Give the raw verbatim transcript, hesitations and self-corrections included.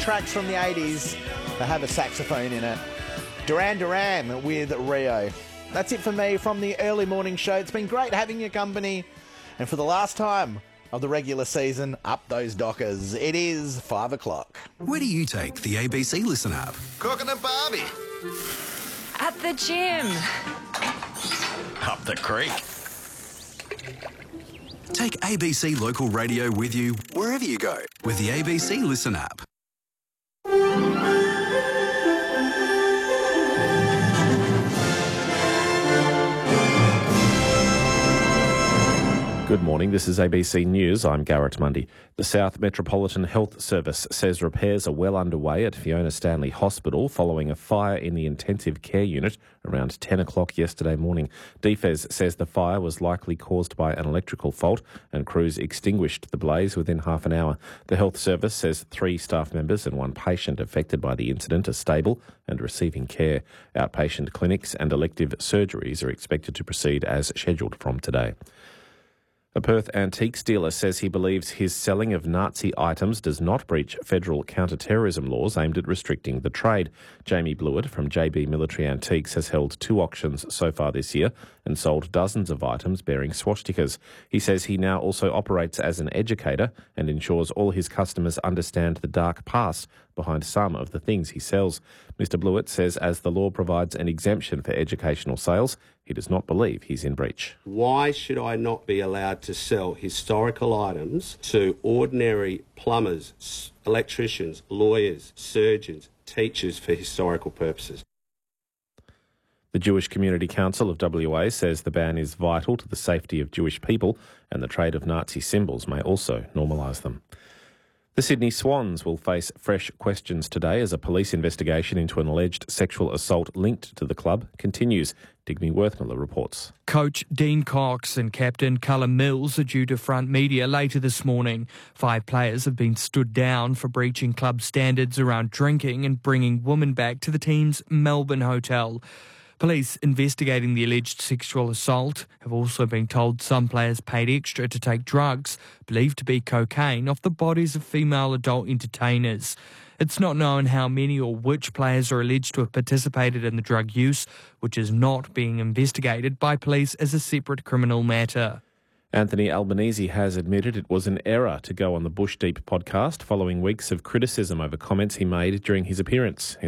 tracks from the eighties that have a saxophone in it. Duran Duran with Rio. That's it for me from the early morning show. It's been great having your company. And for the last time of the regular season, up those Dockers. It is five o'clock. Where do you take the A B C Listen app? Cooking at Barbie. At the gym. Up the creek. Take A B C Local Radio with you wherever you go with the A B C Listen app. Good morning, this is A B C News. I'm Garrett Mundy. The South Metropolitan Health Service says repairs are well underway at Fiona Stanley Hospital following a fire in the intensive care unit around ten o'clock yesterday morning. D F E S says the fire was likely caused by an electrical fault and crews extinguished the blaze within half an hour. The Health Service says three staff members and one patient affected by the incident are stable and receiving care. Outpatient clinics and elective surgeries are expected to proceed as scheduled from today. A Perth antiques dealer says he believes his selling of Nazi items does not breach federal counter-terrorism laws aimed at restricting the trade. Jamie Blewett from J B Military Antiques has held two auctions so far this year and sold dozens of items bearing swastikas. He says he now also operates as an educator and ensures all his customers understand the dark past behind some of the things he sells. Mister Blewett says as the law provides an exemption for educational sales, he does not believe he's in breach. Why should I not be allowed to sell historical items to ordinary plumbers, electricians, lawyers, surgeons, teachers for historical purposes? The Jewish Community Council of W A says the ban is vital to the safety of Jewish people and the trade of Nazi symbols may also normalise them. The Sydney Swans will face fresh questions today as a police investigation into an alleged sexual assault linked to the club continues. Digby Worthmiller reports. Coach Dean Cox and captain Callum Mills are due to front media later this morning. Five players have been stood down for breaching club standards around drinking and bringing women back to the team's Melbourne hotel. Police investigating the alleged sexual assault have also been told some players paid extra to take drugs, believed to be cocaine, off the bodies of female adult entertainers. It's not known how many or which players are alleged to have participated in the drug use, which is not being investigated by police as a separate criminal matter. Anthony Albanese has admitted it was an error to go on the Bush Deep podcast following weeks of criticism over comments he made during his appearance.